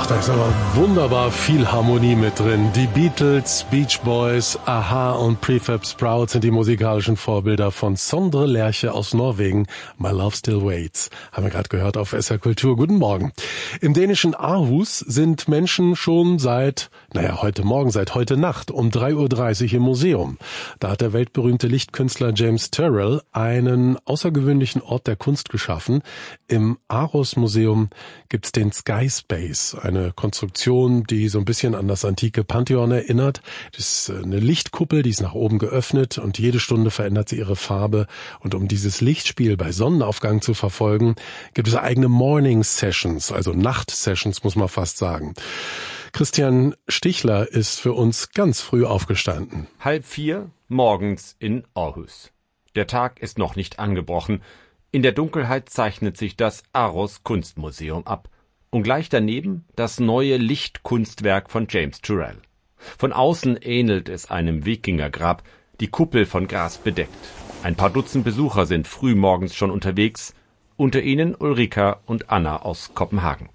Da ist aber wunderbar viel Harmonie mit drin. Die Beatles, Beach Boys, Aha und Prefab Sprout sind die musikalischen Vorbilder von Sondre Lerche aus Norwegen. My Love Still Waits. Haben wir gerade gehört auf SR Kultur. Guten Morgen. Im dänischen Aarhus sind Menschen schon seit heute Nacht um 3:30 Uhr im Museum. Da hat der weltberühmte Lichtkünstler James Turrell einen außergewöhnlichen Ort der Kunst geschaffen. Im Aarhus Museum gibt's den Sky Space, eine Konstruktion, die so ein bisschen an das antike Pantheon erinnert. Das ist eine Lichtkuppel, die ist nach oben geöffnet und jede Stunde verändert sie ihre Farbe. Und um dieses Lichtspiel bei Sonnenaufgang zu verfolgen, gibt es eigene Morning Sessions, also Nacht-Sessions, muss man fast sagen. Christian Stichler ist für uns ganz früh aufgestanden. 3:30 morgens in Aarhus. Der Tag ist noch nicht angebrochen. In der Dunkelheit zeichnet sich das Aarhus Kunstmuseum ab. Und gleich daneben das neue Lichtkunstwerk von James Turrell. Von außen ähnelt es einem Wikingergrab, die Kuppel von Gras bedeckt. Ein paar Dutzend Besucher sind früh morgens schon unterwegs, unter ihnen Ulrika und Anna aus Kopenhagen.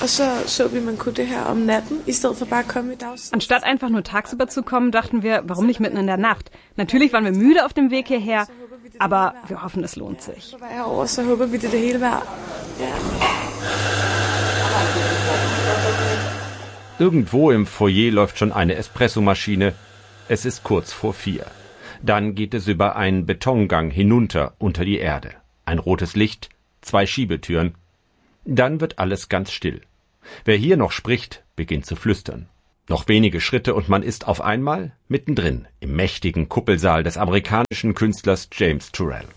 Anstatt einfach nur tagsüber zu kommen, dachten wir, warum nicht mitten in der Nacht? Natürlich waren wir müde auf dem Weg hierher, aber wir hoffen, es lohnt sich. Irgendwo im Foyer läuft schon eine Espressomaschine. Es ist kurz vor 4. Dann geht es über einen Betongang hinunter unter die Erde. Ein rotes Licht, 2 Schiebetüren. Dann wird alles ganz still. Wer hier noch spricht, beginnt zu flüstern. Noch wenige Schritte und man ist auf einmal mittendrin im mächtigen Kuppelsaal des amerikanischen Künstlers James Turrell.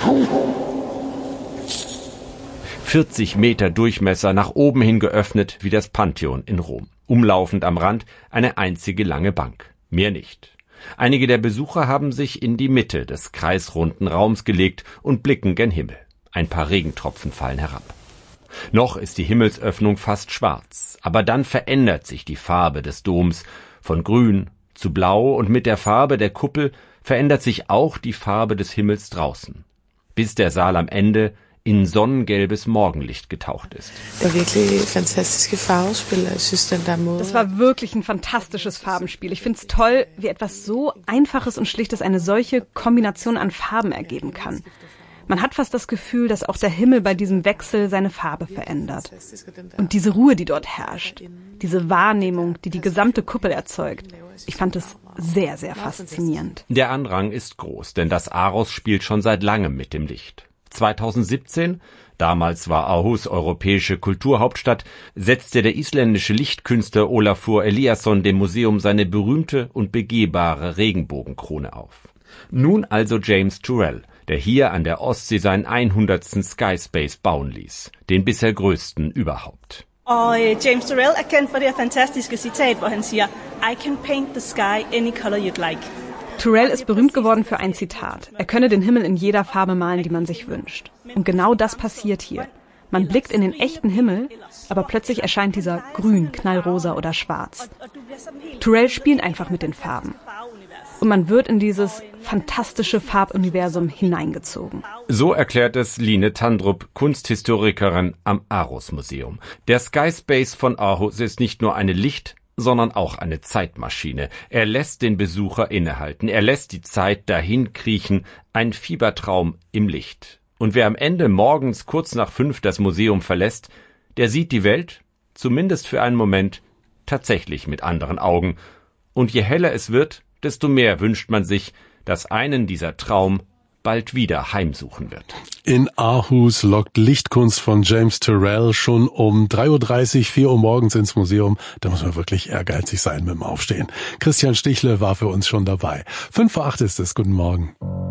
40 Meter Durchmesser, nach oben hin geöffnet wie das Pantheon in Rom. Umlaufend am Rand eine einzige lange Bank. Mehr nicht. Einige der Besucher haben sich in die Mitte des kreisrunden Raums gelegt und blicken gen Himmel. Ein paar Regentropfen fallen herab. Noch ist die Himmelsöffnung fast schwarz, aber dann verändert sich die Farbe des Doms von grün zu blau und mit der Farbe der Kuppel verändert sich auch die Farbe des Himmels draußen, bis der Saal am Ende in sonnengelbes Morgenlicht getaucht ist. Das war wirklich ein fantastisches Farbenspiel. Ich finde es toll, wie etwas so Einfaches und Schlichtes eine solche Kombination an Farben ergeben kann. Man hat fast das Gefühl, dass auch der Himmel bei diesem Wechsel seine Farbe verändert. Und diese Ruhe, die dort herrscht, diese Wahrnehmung, die die gesamte Kuppel erzeugt, ich fand es sehr, sehr faszinierend. Der Andrang ist groß, denn das Aarhus spielt schon seit langem mit dem Licht. 2017, damals war Aarhus europäische Kulturhauptstadt, setzte der isländische Lichtkünstler Ólafur Eliasson dem Museum seine berühmte und begehbare Regenbogenkrone auf. Nun also James Turrell, der hier an der Ostsee seinen 100. Sky Space bauen ließ, den bisher größten überhaupt. James Turrell er kendt for det fantastiske Zitat, hvor han siger, I can paint the sky any color you'd like. Turrell ist berühmt geworden für ein Zitat. Er könne den Himmel in jeder Farbe malen, die man sich wünscht. Und genau das passiert hier. Man blickt in den echten Himmel, aber plötzlich erscheint dieser grün, knallrosa oder schwarz. Turrell spielt einfach mit den Farben. Und man wird in dieses fantastische Farbuniversum hineingezogen. So erklärt es Line Tandrup, Kunsthistorikerin am Aarhus Museum. Der Sky Space von Aarhus ist nicht nur eine Licht-, sondern auch eine Zeitmaschine. Er lässt den Besucher innehalten. Er lässt die Zeit dahin kriechen. Ein Fiebertraum im Licht. Und wer am Ende morgens kurz nach 5 das Museum verlässt, der sieht die Welt, zumindest für einen Moment, tatsächlich mit anderen Augen. Und je heller es wird, desto mehr wünscht man sich, dass einen dieser Traum bald wieder heimsuchen wird. In Aarhus lockt Lichtkunst von James Turrell schon um 3:30 Uhr, 4 Uhr morgens ins Museum. Da muss man wirklich ehrgeizig sein mit dem Aufstehen. Christian Stichler war für uns schon dabei. 7:05 ist es. Guten Morgen.